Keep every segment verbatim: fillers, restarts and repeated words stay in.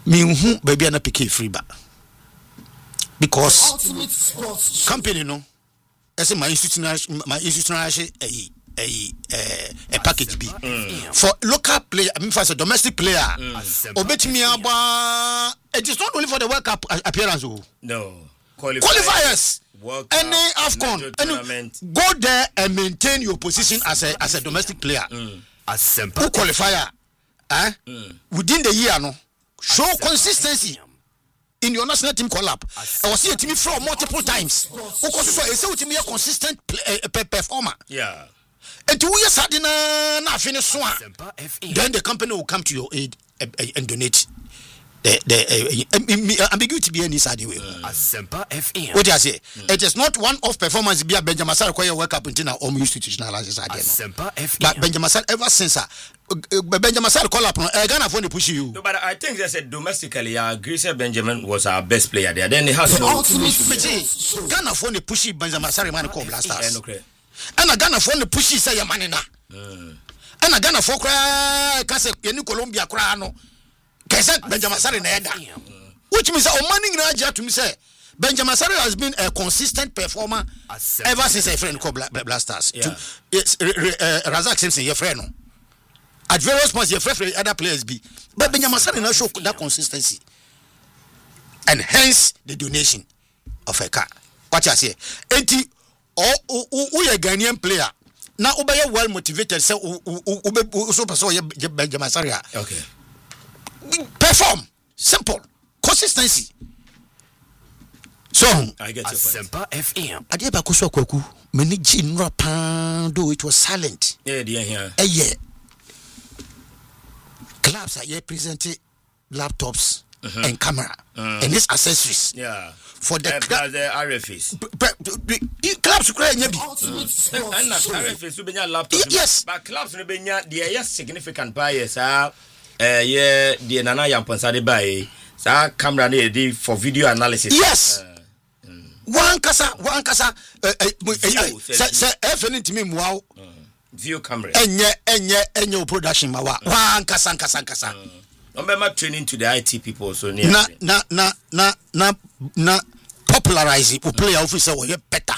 me hu baby na pick free ba because company no ese my institutional my institutional eh eh a package B mm. for local player I mean for a domestic player mm. obetimi aba it is not only for the World Cup appearance oh no qualifiers, qualifiers. World Cup, any AFCON and go there and maintain your position as a as a domestic player mm. as simple qualifier eh mm. within the year no show consistency in your national team call up. I was seeing team from multiple times. Because so it's so to be a consistent play, uh, performer. Yeah. And two years na na finish one. Then the company will come to your aid uh, uh, and donate the the uh, uh, ambiguity be any side way. Asempa F M. What I say? Mm. It is not one off performance be a Benjamin Sar require work up until now or institutionalized again. Asempa F M. But Benjamin Sar ever since uh, Benjamin Sar call up no uh, Ghana for the push you. No, but I think they said domestically uh, Grace Benjamin was our best player there. Then he has no Ghana for the pushy Benjamin Sar man call blasters. And a Ghana for the pushy say your money na. And a Ghana for cry can say any Colombia cry no. Benjamin Sar na eda. Which means that money na to me say Benjamin Sar has been a consistent performer ever since a friend called Blasters. Yeah. It's uh, Razak Simpson your friend no. At various points, your friend other players be, but Benjamin Sar not show that consistency, and hence the donation of a car. What I say, eighty or who a Ghanaian player now obey well motivated. So super so Benjamin Sar okay perform simple consistency. So I get your Asempa F M. I did back so kwaku many gin rapan though it was silent. Yeah, dear here. Eh yeah. Clubs are here presenting laptops uh-huh. and camera uh-huh. and these accessories. Yeah. For the, uh, cl- the R F Is. Clubs cry maybe. And not R F Is who be laptop. Yes. But clubs who be the yes significant buyers are uh yeah the nana yamponsa de buy sa camera ne for video analysis. Yes. Uh, mm. One kasa one kasa say F N to me wow. View camera enye enye enye production ma wa wan kasa kasa kasa no be ma training to the I T people so near na na na na na na popularize for player officer we better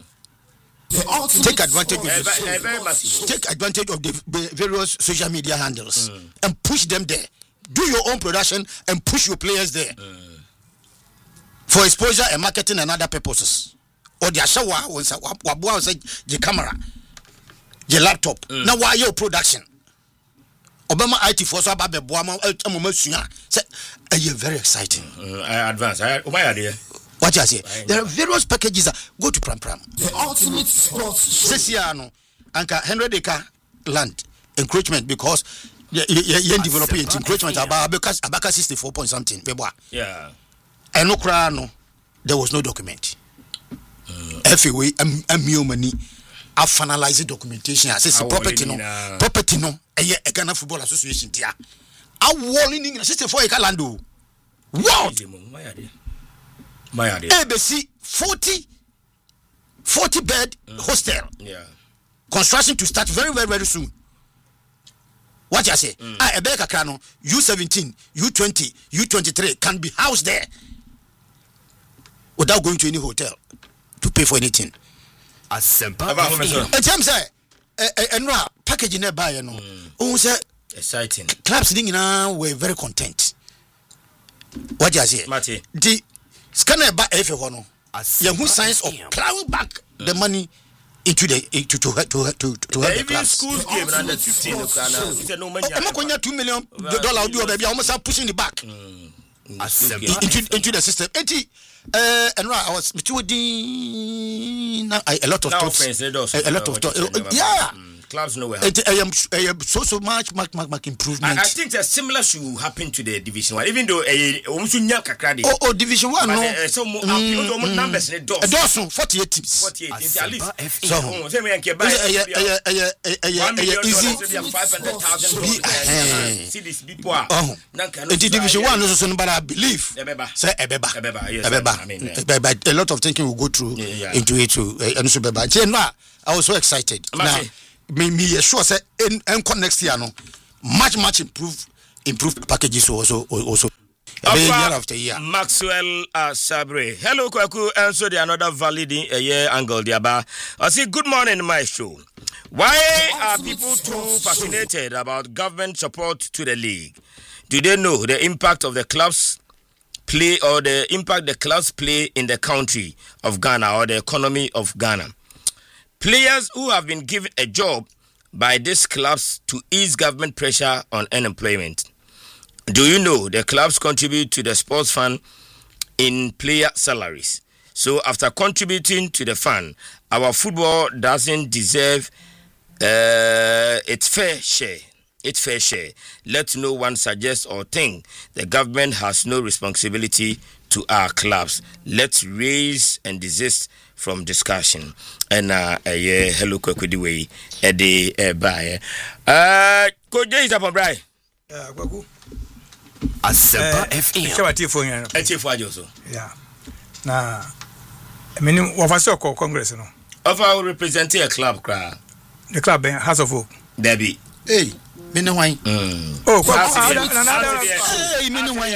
mm. take advantage of the, take advantage of the various social media handles mm. and push them there, do your own production and push your players there mm. for exposure and marketing and other purposes or the ashawa was wa say the camera your laptop mm. now why your production Obama I T for so about the boama say are very exciting mm. I advance I oh my idea what you say I there are various packages that go to Pram Pram the ultimate sports Sesiano anka one hundred acre land encroachment because you you developing encroachment about because about sixty-four point something yeah and no cry no there was no document mm. F A W am am money I finalize documentation as a property no property no eh a Ghana Football Association tia a warning in sixty-four acre land o wow my idea my idea A B C forty forty bed mm. hostel yeah construction to start very very very soon what you say mm. ah Ebeka Kano U seventeen U twenty U twenty-three can be housed there without going to any hotel to pay for anything. Asempa in terms say enra package na buy no who say exciting clubs ding na were very content what you say Mate the scanner ba F ho no you who signs of plowing back mm. the money into the to to to to to help the clubs schools game under fifteen no kana he said no money am konya two million dollar do baby almost pushing the back mm. into into the system eighty uh and I was between a lot of talks a lot of talks yeah clubs nowhere I am I am so so much much much, much improvement. I, I think that similar should happen to the division one even though eh almost nya kakra dey oh oh division one no so mm, numbers ne dos dos forty-eight teams forty-eight at least so say me enke buy easy five hundred thousand see this people are the division one no so no but I believe say ebeba ebeba a lot of thinking will go through into it to and so beba I was so excited now me me sure say in next year no much much improve improved packages also also year after year. Maxwell uh, Sabre. Hello, Kwaku. And so the another valid uh, yeah, angle there. I say, good morning, Maestro. Why are people too fascinated about government support to the league? Do they know the impact of the clubs play or the impact the clubs play in the country of Ghana or the economy of Ghana? Players who have been given a job by these clubs to ease government pressure on unemployment. Do you know the clubs contribute to the sports fund in player salaries? So after contributing to the fund, our football doesn't deserve uh, its fair share. Its fair share. Let no one suggest or think the government has no responsibility to our clubs. Let's raise and desist from discussion. And uh, uh yeah, hello, Kwaku way, a day, uh, bye. Uh, Coach Jay is up on Bry. Yeah, Kwaku. Asempa F M. Shall I tell you? I tell you also. Yeah. Nah. I mean, what was your Congress? No. Of our representing a club, crowd. The club, House of Hope. Debbie. Hey. Mene wine. Mm. Oh, hey, mene wine.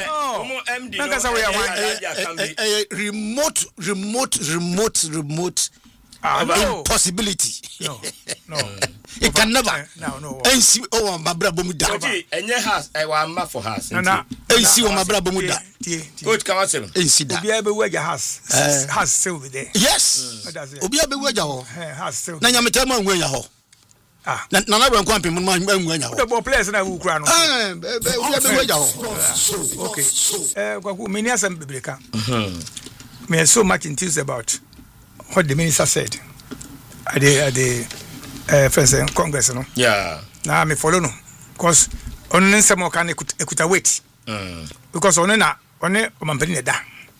Oh, remote, remote, remote, remote ah, impossibility. No, no. It can never. No, no. And see, oh, my brother, bomu da. And your house, I want for house. No, no. And see, oh, my brother, bomu da. Coach, come on, seven. And see that. Be able to your house. House still be there. Yes. Obi able to your house still. Na nyame tell man when your ho. Ah, na na na kwampe mun ma nwanya ho. The ball players na wu kura no. Eh, obi able to your ho. Okay. Eh, Kwaku, me near some biblika. Mhm. Me so much enthused about what the minister said at the at the uh, first uh, Congress, no. Yeah. Now me follow no, because on nsem o kan ekuta wait. Mm. Because on na on omampani da.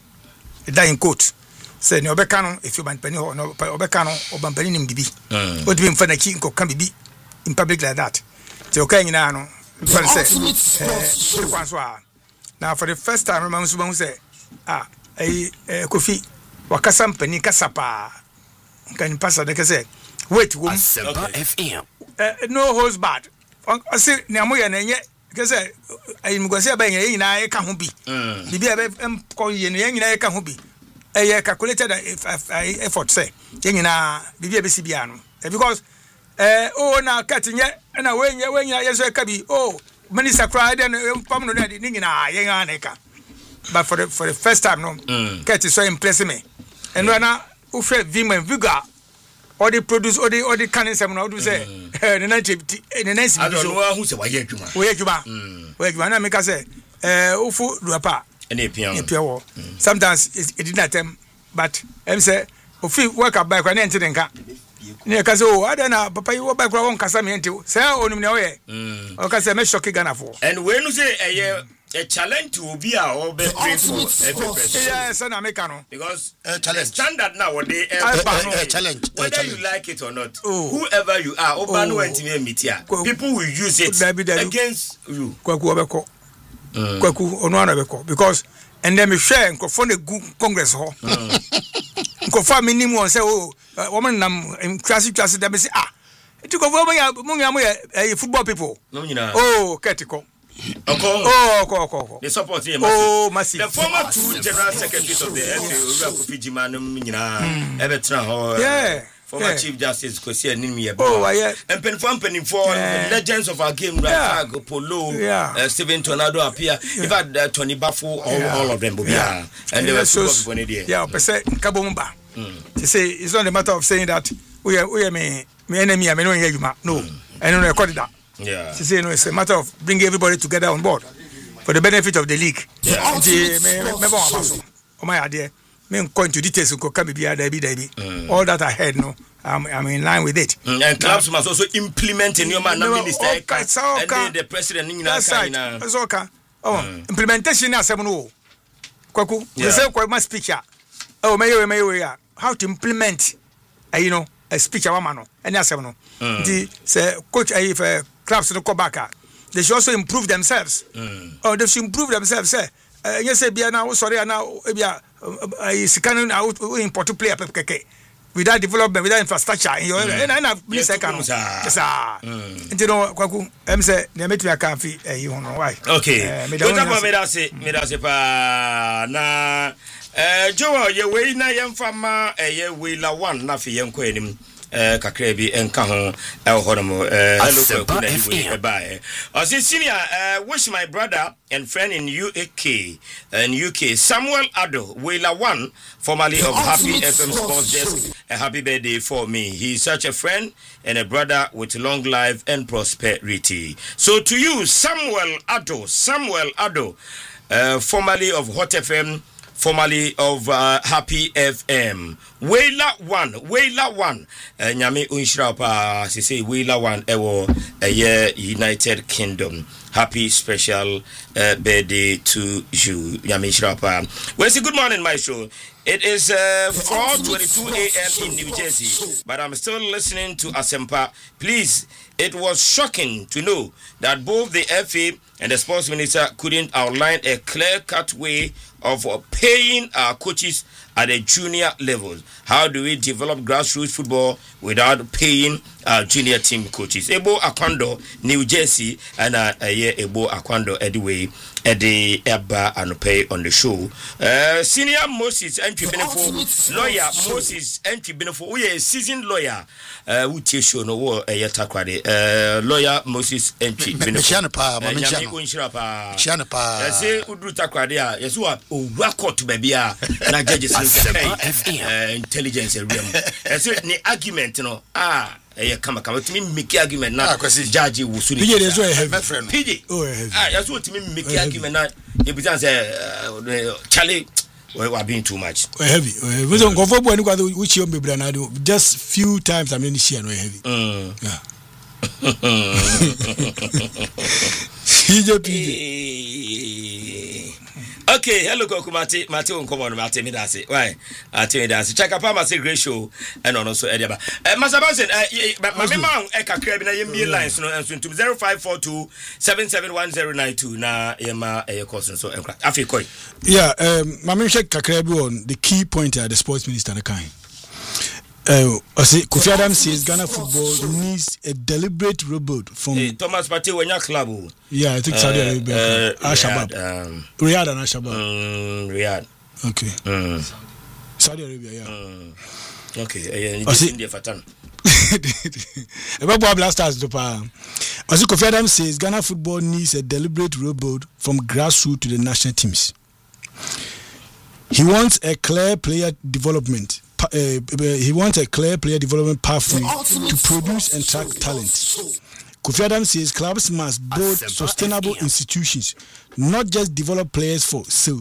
Da in court. Say ne obeka no if you mampani ho no obeka no obampani nim bibi. Mm. Odi bi mfa na ki nko kan bibi in public like that. Te o kan nyina no. Because say eh kwanso a. Now for the first time remember so ban say ah eh Kofi wakasa mpani kasapa kan pasa de kase wait wom F M. No holds bad. I say ne amoya na nye kase ayi mugose aba nye nyina e ka ho bi bibi ebe ko ye ne nyina e ka ho bi eh calculated effort say nyina bibi ebe si bia no because eh oh na cut nye na we nye we nyina yeso e ka bi oh minister cry then pam no de nyina ye nyana e ka. But for the for the first time no cut is so impressive me and when na u fe vim and vigor or they produce or they or they can some now do say the night the nice I don't know who say why you juma we juma we juma na make say eh ofu duapa any piano piano sometimes it did not them but em say ofi work up back when enter nka ne ka say oh ada na papa you back won kasa me enti say onum ne oye o ka say me shock Ghana for and when you say eh a challenge to be a or be pray for every person. Yes, and America no. Because a challenge standard now what they a challenge whether you like it or not. Whoever you are, Obano and meet here. People will use it against you. Kwaku obeko. Kwaku ono ana beko because and then me share nko for the Congress ho. Nko fa minimum say oh woman nam classic classic dem say ah. It go for me football people. No nyina. Oh, ketiko. Okay. Oh, okay, okay, okay. The support here, oh, massive. The former two general secretaries of the F A, Ura Kofi Jimanum, Mina, Everton, yeah, former yeah. Chief Justice Kosi Nimi, oh, yeah, and Pen Fan Penny for legends of our game, yeah. Rafago, Polo, yeah. uh, Steven Tornado appear. In fact, uh, Tony Baffo, all, yeah. all of them, yeah. yeah. And they were so funny there. Yeah, per se Kabomba. To say it's not a matter of saying that we are we are me me enemy, I mean, no, I don't record that. Yeah. She say no, it's a matter of bringing everybody together on board for the benefit of the league. Yeah. The me me bon abaso. O my idea. Me go into details ko ka bibia da bi da bi. All that I heard no, I'm I'm in line with it. Mm. And clubs now, must also implement in your man no, minister okay, and okay. the president in That's right. That's okay. Oh, mm. implementation na seven no. Kwaku, you say kwa my speaker. Oh, me you me you how to implement uh, you know, a speaker wa man no. Any seven no. The say coach if uh, clubs to come back, they should also improve themselves. Mm. Oh, they should improve themselves. Say, you say, "Be now sorry, now be a scanning out import to play a pepke." without development, without infrastructure, in your and I please I can. Yes, ah. Into no kwaku. Em say na metu ya kan fi eh you know why. Okay. We talk about me that say me that say pa na eh Joe ye we na yem fama eh ye we la one na fi yen ko enim. Uh, kakra bi enka ho e ho no eh hello ko na hiwe e bae o si senior uh, wish my brother and friend in U K and U K Samuel Ado Wela one formerly of Happy F M Sports Desk a happy birthday for me. He is such a friend and a brother with long life and prosperity. So to you Samuel Ado Samuel Ado uh, formerly of Hot F M, formerly of uh, Happy F M. Wela one, Wela one. Nyame unshira pa se say Wela one ewo eye United Kingdom. Happy special uh, birthday to you. Nyame unshira pa. Well, say good morning, my show. It is uh, four twenty-two a.m. in New Jersey, but I'm still listening to Asempa. Please, it was shocking to know that both the F A and the sports minister couldn't outline a clear-cut way of uh, paying our coaches at the junior levels. How do we develop grassroots football without paying our junior team coaches? Ebo Akwando, New Jersey, and uh, a year Ebo Akwando, anyway, at the Eba and pay on the show. Uh, senior Moses entry benefit lawyer Moses entry benefit. We are a seasoned lawyer. Uh, we teach you no war a yetakwade. Uh, lawyer Moses entry benefit. Chianapa, Mamichana. Chianapa. Chianapa. I say Udru takwade. Yes, what? Oh, record baby. Na judges. Uh, intelligence realm. I said the argument, you know. Ah, eh, come come to me make argument now. Judge Wusuni. P J is very heavy, my friend. P J. Oh, heavy. Ah, that's what me make argument now. You be say Charlie. We are being too much. We heavy. We don't go for one which you be Branado. Just few times I'm in the we heavy. Mm. Yeah. P J P J. Okay, hello Kokumati, Mati on common Mati Midasi. Why? I tell you that. Check up my great show and also Ediaba. Uh Masabasen, uh my mama Eka Krabina Yemi lines no and to zero five four two seven seven one zero nine two na Emma a course so Afikoi. Yeah, um Mammy check Kakrabi on the key point at the sports minister the kind. Uh, I say Kofi Adams says Ghana football needs a deliberate rebuild from hey, Thomas Partey when your club. Yeah, I think Saudi uh, Arabia, uh, Al Shabaab, um, Riyadh and Al Shabaab. Um, Riyadh. Okay. Um. Saudi Arabia, yeah. Um. Okay. Yeah, uh, India Fatan. About Blasters, the power. I say Kofi Adams says Ghana football needs a deliberate rebuild from grassroots to the national teams. He wants a clear player development. Uh, he wants a clear player development pathway to produce and track talent. Kofi Adams says clubs must build sustainable institutions, not just develop players for sale.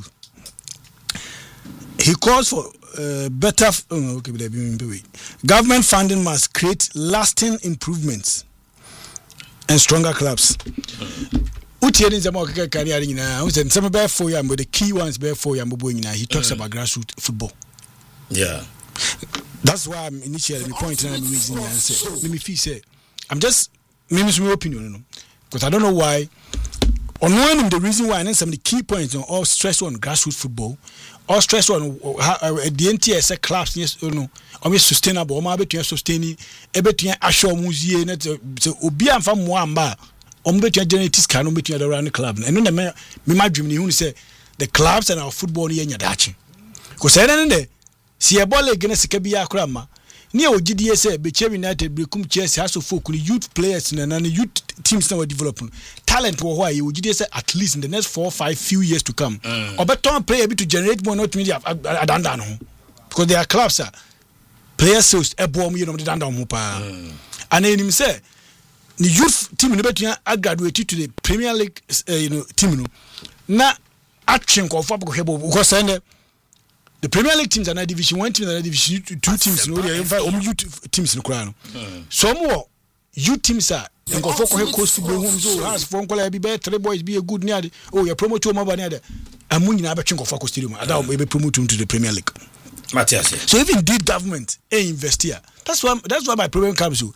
He calls for uh, better. F- oh, okay, government funding must create lasting improvements and stronger clubs. Utieni zama kaka career nyina. We say some be four years, but the key ones be four years. He talks about grassroots football. Yeah. That's why I'm initially the point and I'm reason and say let me feel say I'm just maybe my opinion, you know, because I don't know why. On one of the reason why and some of the key points, you know, all stress on grassroots football, all stress on uh, the N T S A clubs, yes, you know, always sustainable, or maybe to sustain it, able to assure museum, so obi am from Mwamba, or maybe to generate this kind of meeting around the club. And then me my dream, you say the clubs and our football here in Yadachi. Because I don't know. Si ebola gene sikabi ya krama ni o G D S Beche United Brekum Chelsea has to focus youth players and youth teams now developing talent wo ho you G D S at least in the next four five few years to come mm. or better player to generate more not media adanda no because there are clubs are players sales ebom you know the danda ho pa and then him say the youth team no betu graduate to the Premier League uh, you know team no na action ko for because then the Premier League teams are not Division One teams and Division Two teams. No, they are only youth teams. No, crano. Some more youth teams are. And go for coast football homes. Oh, as for uncle, be better. Three boys be a good near. Oh, you promote to more near. I'm winning. I'm betting for stadium. I don't be promote him to the Premier League. Matthias. So even did government a invest here. That's why. That's why my problem comes to.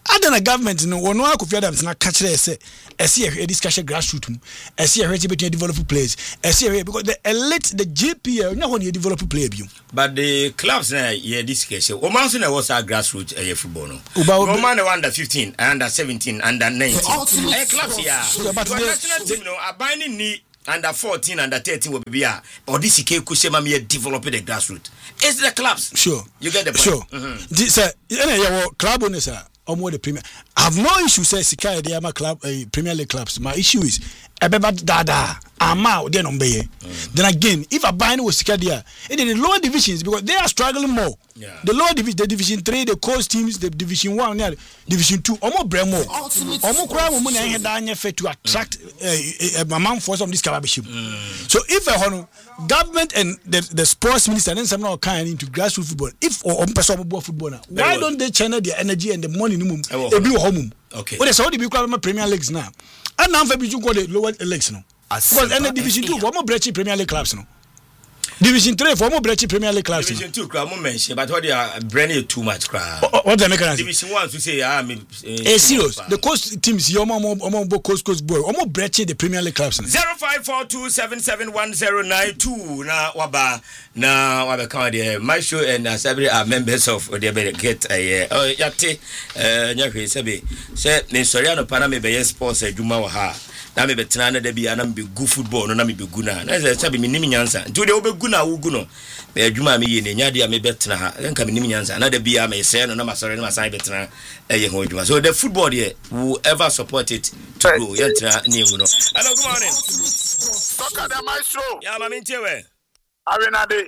Other than government, no one no could them to catch it. Say, I see a discussion grassroots. I see a between developing players. I see a because the elite, the G P L, no one you develop player. But the clubs now, yeah, this case. Oman was a grassroots uh, football. No, Oman under fifteen, under seventeen, under nineteen. Eh, clubs, yeah. But national team, no, are binding knee. Under fourteen, under thirteen will be here. Or this K Kusema me developing the grassroots. It's the clubs. Sure. You get the point. Sure. Mm-hmm. Sir, yeah, club owners are almost the premier. I have no issue, say, Sika, they are my club, uh, Premier League clubs. My issue is, Ebeba Dada, Ama, then on Bay. Then again, if a bind was Sika there, in the lower divisions, because they are struggling more. Yeah. The lower division, the division three, the coast teams, the division one, yeah, division two, almost Bremo. Almost crowd woman I had done to attract a man for some this collaboration. So if a government and the, the sports minister and some kind into grassroots football, if or on personal football now, why well. don't they channel their energy and the money in the they do home? Okay. Well, that's how they become Premier Leagues now. And now for you go the lower leagues now. Because any division two, one more Brechi Premier League clubs now. Division three, for more Brechi Premier League clubs. Division two, crowd mention, but what they are branding too much crowd. What the mechanism? Division one, to say, ah, me. Eh, serious. The coast teams, your mom, mom, coast, coast boy, one more Brechi the Premier League clubs. Zero five four two seven seven one zero nine two. Na waba na waba kama de my show and Sabri are members of the get a oh yate eh nyahwe sebe se ne soriano pana me be sports adwuma wa ha. Na me betena na da bia na me be good football no na me be gu na na say sabi me nim nyansa nti de obegu na wo gu no be adwuma me ye ne nya de me betena ha nka me nim nyansa na da bia me say no na masore na masan betena eh ho adwuma so the football there will ever support it to grow yentra ni ngu no. Hello, good morning. Soccer the maestro ya ma mentewe arena de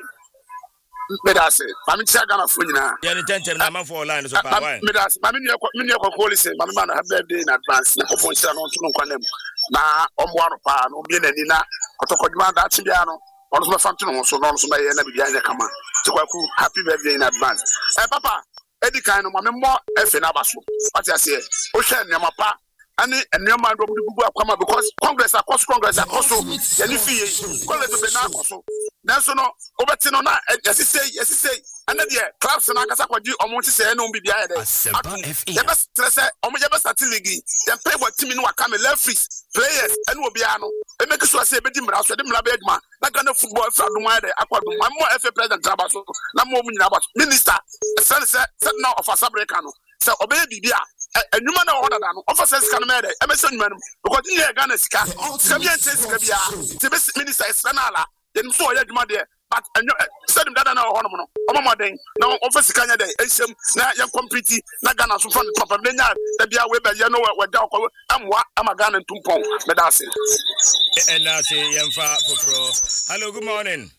medase mami tia gana fo nyina ya ne tentem na man for line so pa why medase mami ne me ne ko police mami ma na have birthday in advance na ko fo tia no tunu kwanem na ombo anu pa no bi na ni na otokoduma da ti bia no ono so fa tunu so no so na ye na bi anya kama ti kwaku happy birthday in advance eh papa edi kan no mami mo efe na baso what you say o hwe ne mapa ani enema ndo mu gugu akwama because congress across congress across ya ni fie congress be na across nanso no obeti no na yesise yesise ana de clubs na akasa kwaji omo ti se na obi bia ya de ya be stress omo ya be start league dem pay what team no aka me referees players ene obi ano e make sure say be di mra so de mra be aduma na Ghana football fra do ma de akwado ma mo F A president abaso na mo mu nyina abaso minister say say now of Asabreka no say obey bibia enuma na order da no officers kan me de e me say nyuma no because you Ghana sika sika bi ente sika bia te be minister external dem so ya dwuma de but said them dada na ho no no omo moden na office kan ya de ehiem na ya compete na Ghana so from the top of nya da bia we be ya no we da ko amwa ama Ghana ntumpon me da say and I say yemfa foforo. Hello, good morning.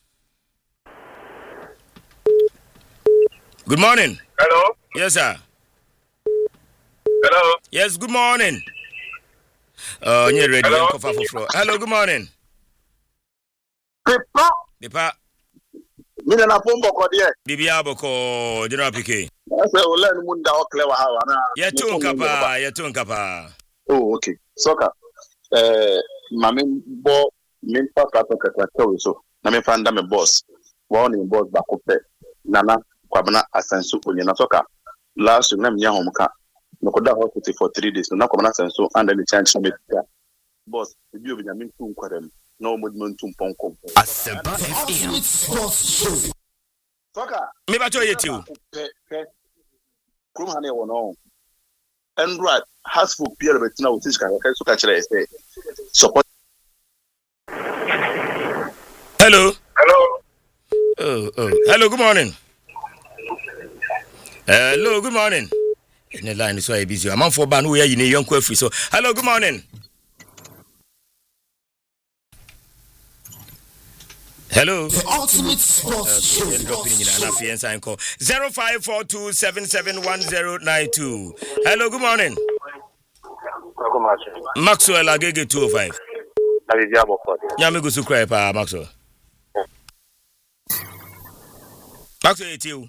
Good morning. Hello. Yes sir. Hello. Yes, good morning. Oh, uh, you're ready. Hello. Hello, good morning. Pepa. Pepa. Mina na pombo ko de. Bibia boko General P K. Say o learn mu nda o clever ha na. Ya tun kapa, ya tun kapa. Oh, okay. Soccer. Eh, mami bo min pa ka to ka to so. Na me fanda me boss. Wo ni boss ba ko pe. Nana kwabana asansu onye na soccer. Last na me hom ka. No koda hospital for three days. No kwabana asansu and the chance me. Boss, bi obi na min tu nkwarem. No movement to Ponko. Asempa F M. Soccer. Me ba to yetu. Krum hane wono. Android has for Pierre Betina with this guy. Okay, so catch it. Support. Hello. Hello. Oh, oh. Hello, good morning. Hello, good morning. In the line is so busy. I'm on for ban we are in a young free. So, hello, good morning. Hello. The ultimate sports show. Uh, zero five four two seven seven one zero nine two. Hello, good morning. Maxwell Agege two oh five. Nyame go su cry pa Maxwell. Maxwell it you.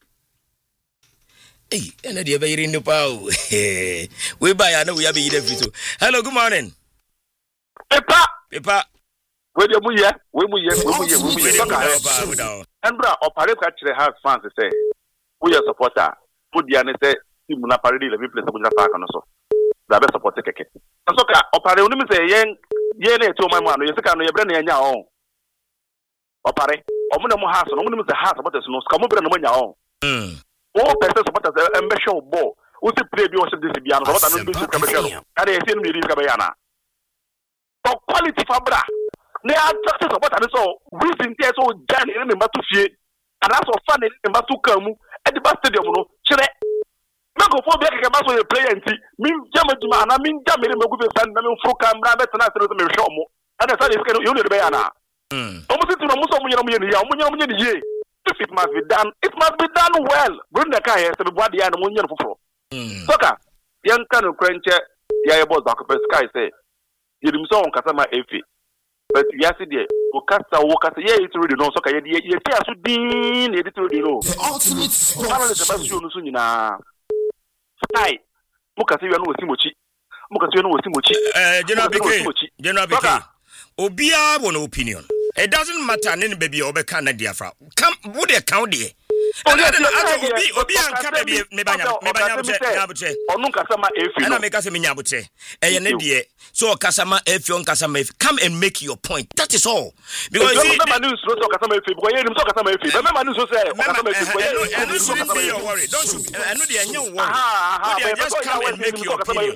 Hey, ena dia be yiri pa o. We buy ana we be yiri free so. Hello, good morning. Pepa. Pepa. We dey mu ye, we mu ye, we mu ye, we mu ye. Soccer. Andra opare ka kire house fans say, we your supporter. Put the ane say team na parade eleven players ko jira park no so da be support keke so ka opare oni mi say yen yen na eto man no yesika no ye bre na nya on opare omo na mo house no mo ni mi say house supporters no ska mo bre na mo nya on mm o person supporters e mbe show ball o si play bi o se disi bia no supporters no bi ka be show ada e se no mi ri ka be yana to quality fabra ne a just supporters so reason there so jan ni me to fie and that's of fun ni me to kamu at the stadium no kire Mako for be ke maso ye player nti min jama juma na min jama me go be stand na min furu camera bet na tere me show mo ana sa ye ke yo ne be yana mm o mo situ no mo so mo nyina mo ye ya mo nyina mo ye ye if it must be done it must be done well bring the car here so be body ya no mo nyina foforo mm soka yan kan kwenche ya ye boss back per sky say ye dim so on kasa ma efi but ya see there o kasa o kasa ye it really no soka ye ye say asu din ye it really no ultimate sports nyina Hi, Mukasi we no Simochi. Mukasi we no Simochi. Eh, General B K. General B K. Obia one opinion. It doesn't matter any baby obe kana diafra. Come would they count there? Oh, no, no, Obi Obi anka baby me banya me banya buche nyabuche. Onu kasama efi. Ana me kasa me nyabuche. Eh ne die. So kasama efi on kasama efi. Come and make your point. That is all. Because you don't news so kasama efi. Because you don't kasama efi. Remember news so say kasama efi. And you shouldn't be your worry. Don't you? I know they are your worry. Ah, just come and make your opinion.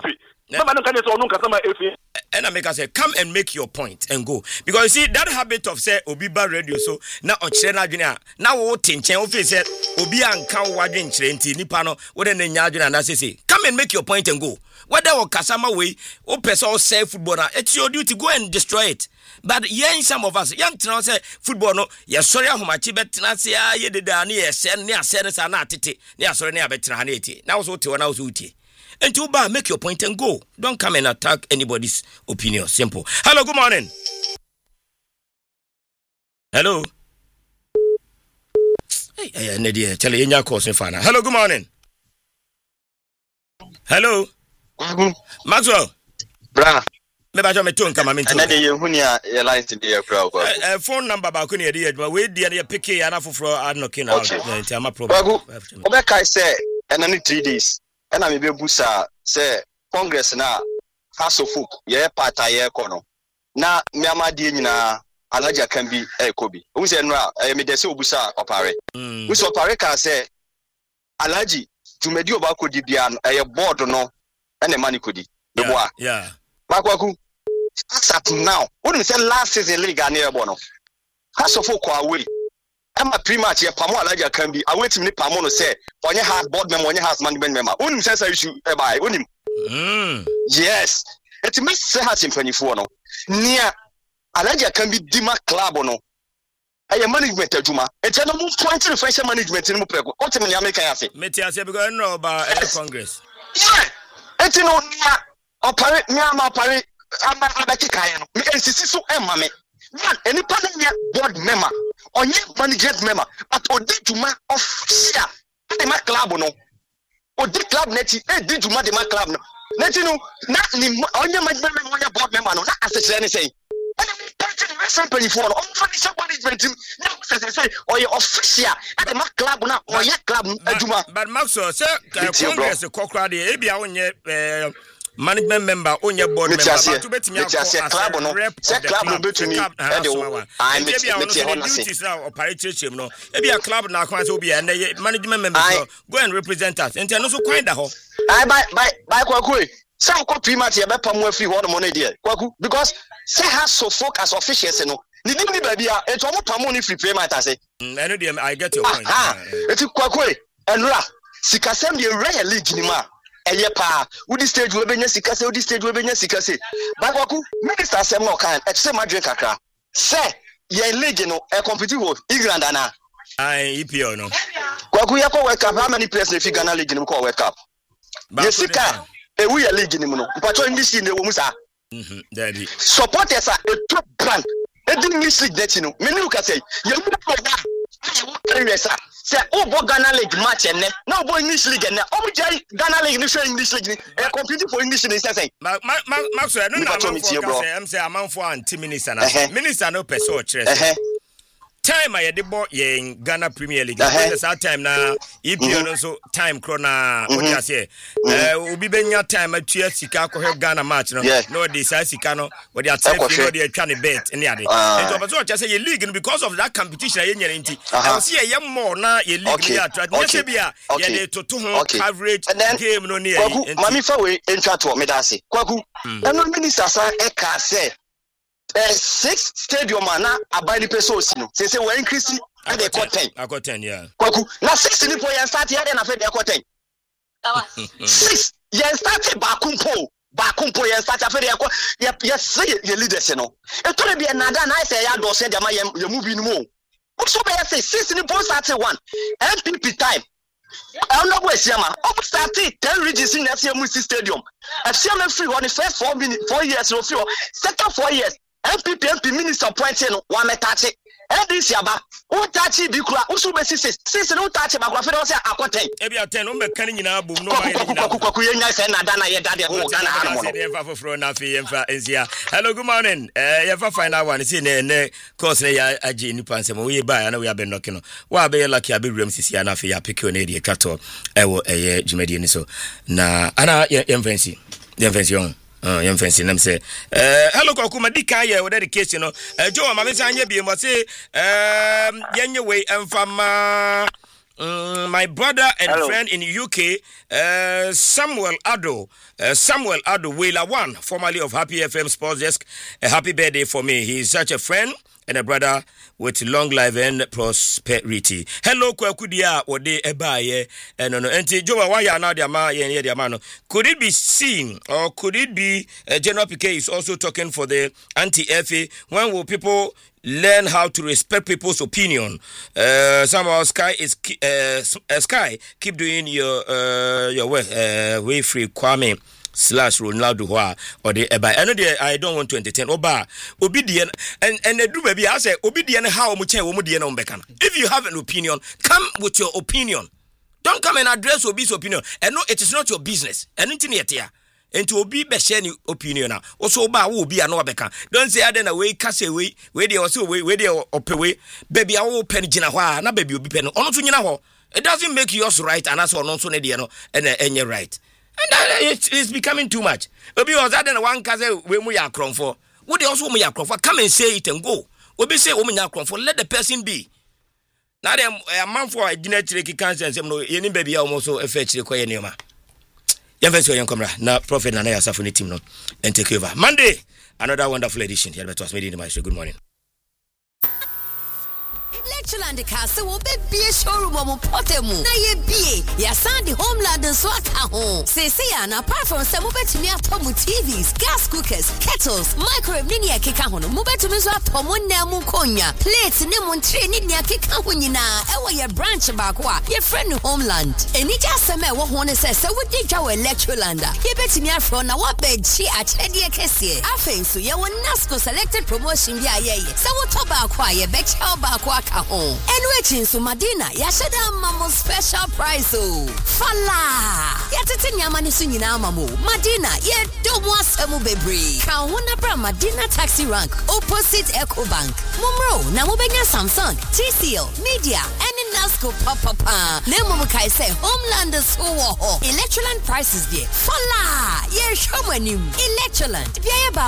And I make us say, come and make your point and go. Because you see, that habit of say, Obiba radio, so now on Chena Junior, now what in Chen office said, Obi and Cow Wadin Trenti, Nipano, what in the Yajun and I say, come and make your point and go. Whether or Kasama way, or person say football, it's your duty to go and destroy it. But young some of us, young to say football, no, yes, sorry, how much bet Nasia, ye did near send near Senator Sanatiti, near sorry, near Betraneti. Now so to an house uti. And to bar, make your point and go. Don't come and attack anybody's opinion. Simple. Hello, good morning. Hello. Hey, hey, Nadia, tell you your course in Fana. Hello, good morning. Hello. Maxwell. Bra. Me ba jo me tone kama me tone. Na dey hunia your line today crowd. Eh phone number ba ko ne dey but we dey dey pick ya na foforo adnokin out. Nti ama problem. Obe kai say na ni three days. And I may be busa say Congress na House of Folk, ye party ye kono. Na miama di na alaja can be a kobi. Who say no, I may say busa opare. Who so opare can say alaji to medio bako di bian a board no and a money kodi. The boy. Yeah. Bakwaku. As at now, wouldn't say last season league near bono. House of Folk away. I'm a pre-match here. Pamo alaja can be. I wait to me. Pamo no say. When you have board member, when you have management member. Unim says I should buy. Unim. Hmm. Yes. It must say has in twenty-four no. Near alaja can be Dima club no. I am management Juma. It's a move twenty French management in Mupego. What in America have it? Metia say because no about Congress. Yeah. It's no near. Opare near my pare. I'm a Kayano. Me N C C so Emma me. One any panel board member or management member, but Odi Juma of Sia, the Mac Club no. Odi Club Neti, eh, did Juma the Mac Club no. Neti no, not on your management member, your board member, no, not as anything. And I'm twenty four, or financial management, now as I say, or your official at the Mac Club now, or your club, Juma. But Maxwell, sir, Congress, the Cockradi, Abia on your management member on your board member but to bet me club no say club no betumi e de I met me duties now operate no e be a club na kwan say obi and management member go and represent us and no so kwan da ho I buy buy buy kwaku say ko primat ye be pam afri ho no mo no dey kwaku because say has so focus officials no ni dim ni ba bia e to mo pam no free primat ase I know dem I get your point eti kwaku enra sikasem dey rare league ni ma eye pa udi stage we benya sika se udi stage we benya sika se bakwaku minister asem no kan e say madwen kakra say ye league no e compete with England ana ai E P L no kwaku ye ko world cup how many players na fi Ghana league no ko world cup ye sika e wi ye league ni mu no mpacho English ne wo mu sa mhm daddy supporters are a top brand e di English league that you know me look at say ye mu ko da ye wo carry sa say oh bo Ghana league match enne now bo English league enne o mu jai Ghana league ni show English league ni e compete for English ni say say ma ma ma so no na am say am say am for anti minister na minister no person o chere say time I the boy in Ghana Premier League. That's our time now. E P L also time corona. What you say? Uh, we be your time at two Sika ko Ghana match. No, no, this I Sika no. What they are saying, you know, they are trying to bet in the other. And so, just say your league because of that competition. You know, I see a young more now. Your league, you are trying. Yes, be a yeah, to two coverage game no near. Mami fa we enter to me that say. Kwaku. And no minister say e ka say. Uh, six stadium na abali peso sino say say we increase and they got ten I got ten yeah kwaku na six ni po yan start here na fe they got ten six yan start ba kumpo ba kumpo yan start fe they got yes say your leaders no e to be na da na say ya do say dem ya movie no mo so be say six ni po start one M P P time I don't know where Siama. Up started ten regions in F C M C Stadium. F C M free on the first four minutes, four years, no few. Second four years. M P P M P minister appointed one touch it. And this yaba, who touch it, Bikura, who so many sisters, sister, who touch it, Magrafi, or say, I got ten. Maybe I tell you, can you know, boom, no, hello, good morning. Uh, you ever find out one? It's in the course, I Jane Pansam, we buy, and we have been knocking. Why be lucky? I be room to see an affair, pick your lady, cattle, I will a Jimedian so. Now, Anna, young fancy, young fancy young. Uh, young fancy them say, uh, hello, Kokuma Dika, yeah, with education. Uh, Joe, Mamma Sanya be must say, um, Yanya way and from uh, um, my brother and hello. Friend in the U K, uh, Samuel Addo, uh, Samuel Addo, Wailer One, formerly of Happy F M Sports Desk. A happy birthday for me. He is such a friend and a brother with long life and prosperity. Hello, Kwakudia, or de Ebaye, and no, and Joa, why are now the Ama, and the Amano? Could it be seen, or could it be uh, General Piquet is also talking for the anti F A? When will people learn how to respect people's opinion? Uh, somehow, Sky is uh, Sky, keep doing your uh, your way, uh, way free, Kwame. Slash Ronaldo or the Eba. I know I don't want to entertain Oba obedient and and the do baby I say obedient how much omodian on Beckham. If you have an opinion, come with your opinion. Don't come and address Obi's opinion. And no, it is not your business. And internet here. And to Obi be sharing opinion now. Also Oba will be an Beckham. Don't say I then away cast away where they also way where they up away. Baby I will pen jina na baby will be pen on to you. It doesn't make yours right and that's all non so and and you're right. And uh, it's, it's becoming too much. Obi was that one case when we are crying for. What they also we are crying for? Come and say it and go. Obi say women are crying for. Let the person be. Now them a man for a genetic cancer and some no any baby almost so affects the quiet name. Young person, young camera. Now Prophet Nana Safuni team no and take over. Monday, another wonderful edition. Here was made in my show. Good morning. Electroland Castle will be a showroom of Potemu. Na ye be, ya sandy homeland and swat at home. Say, say, and apart from some mobile to me at Tomu T Vs, gas cookers, kettles, microwave Ninia Kikahono, mobile to me swat Tomu Namu Konya, plates, Nemon train Ninia Kikahunina, ewa your branch bakwa, your friend homeland. And it just a man what one says, so we did our Electroland. He bet me from now what bed she at Chedia Kessie. I think so, you will Nasco selected promotion via ye. So what about quiet, bet how bakwa. And waiting so Madina, Yashada Mamo special price. Oh, Fala Yatatin Yamani Sunina Mamu, Madina, yet don't want some baby. Kauna Bra Madina taxi rank, opposite Echo Bank. Mumro, Namubenya Samsung, T C L, Media, and in Nasco Papa. Nemo Kai say, Homelanders who Electroland prices there. Fala, yeah, show when you Electroland.